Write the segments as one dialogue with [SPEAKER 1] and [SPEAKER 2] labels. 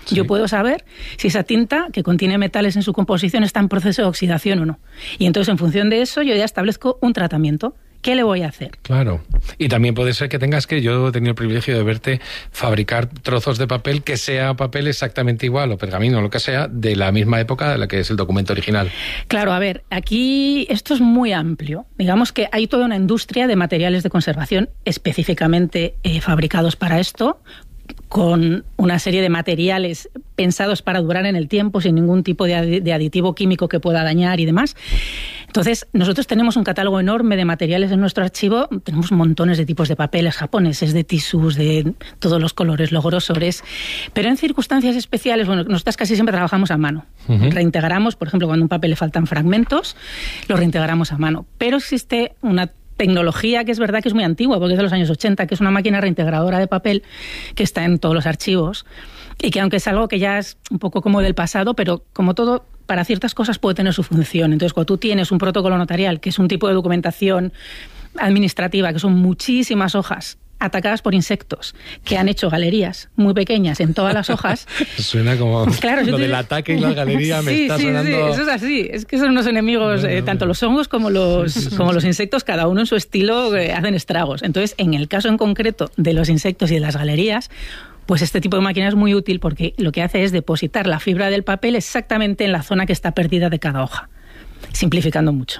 [SPEAKER 1] Sí.
[SPEAKER 2] Yo puedo saber si esa tinta que contiene metales en su composición está en proceso de oxidación o no. Y entonces, en función de eso, yo ya establezco un tratamiento. ¿Qué le voy a hacer?
[SPEAKER 1] Claro. Y también puede ser que tengas que, yo he tenido el privilegio de verte fabricar trozos de papel que sea papel exactamente igual, o pergamino, o lo que sea, de la misma época de la que es el documento original.
[SPEAKER 2] Claro, a ver, aquí esto es muy amplio. Digamos que hay toda una industria de materiales de conservación específicamente fabricados para esto, con una serie de materiales pensados para durar en el tiempo sin ningún tipo de aditivo químico que pueda dañar y demás. Entonces, nosotros tenemos un catálogo enorme de materiales en nuestro archivo, tenemos montones de tipos de papeles japoneses, de tisús, de todos los colores, los grosores, pero en circunstancias especiales, bueno, nosotros casi siempre trabajamos a mano. Reintegramos, por ejemplo, cuando a un papel le faltan fragmentos, lo reintegramos a mano. Pero existe una tecnología que es verdad que es muy antigua, porque es de los años 80, que es una máquina reintegradora de papel que está en todos los archivos y que, aunque es algo que ya es un poco como del pasado, pero como todo, para ciertas cosas puede tener su función. Entonces, cuando tú tienes un protocolo notarial, que es un tipo de documentación administrativa, que son muchísimas hojas atacadas por insectos, que han hecho galerías muy pequeñas en todas las hojas.
[SPEAKER 1] Suena como
[SPEAKER 2] claro,
[SPEAKER 1] lo del ataque y la galería me está sonando...
[SPEAKER 2] Sí, eso es así. Es que son unos enemigos, tanto los hongos como los insectos, cada uno en su estilo, hacen estragos. Entonces, en el caso en concreto de los insectos y de las galerías, pues este tipo de máquina es muy útil porque lo que hace es depositar la fibra del papel exactamente en la zona que está perdida de cada hoja, simplificando mucho.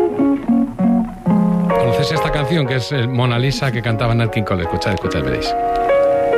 [SPEAKER 1] ¿Conoces esta canción que es Mona Lisa que cantaba Nat King Cole? Escuchad, veréis.